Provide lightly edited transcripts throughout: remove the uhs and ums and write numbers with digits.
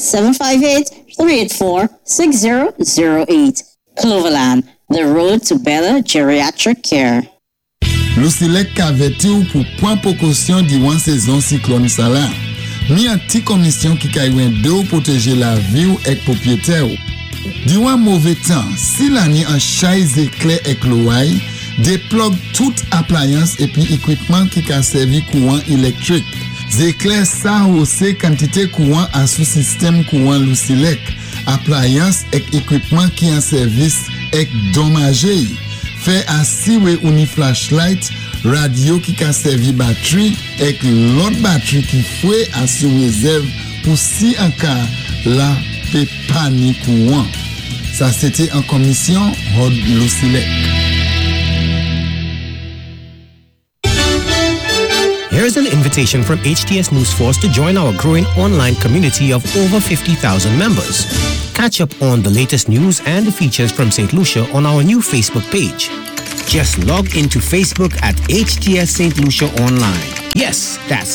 758-384-6008. Cloverland, the road to better geriatric care. Lucilec kaveti ou pour point précaution durant saison cyclone sala. Mi an ti commission qui kaywen de ou protéger la vie ou ek propriétaire ou. Durant mauvais temps, si l'année en chaise éclair ek l'ouaille, déplogue toute appliance et puis équipement qui ka servi courant électrique. Zéclair ça aussi quantité courant à sous système courant Lucilec. Appliance et équipement qui en service ek dommagé. Fait assis ou ni flashlight, radio qui ka servi batterie et l'autre batterie qui fouet à sous réserve pour si en cas la pe pani courant. Ça c'était en commission Rod Lucilec. Here's an invitation from HTS News Force to join our growing online community of over 50,000 members. Catch up on the latest news and the features from St. Lucia on our new Facebook page. Just log into Facebook at HTS St. Lucia Online. Yes, that's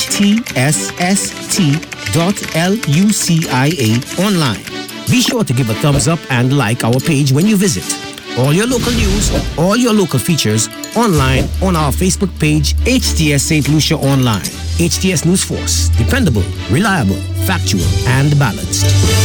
HTSST.LUCIA online. Be sure to give a thumbs up and like our page when you visit. All your local news, all your local features online on our Facebook page, HTS St. Lucia Online. HTS News Force, dependable, reliable, factual, and balanced.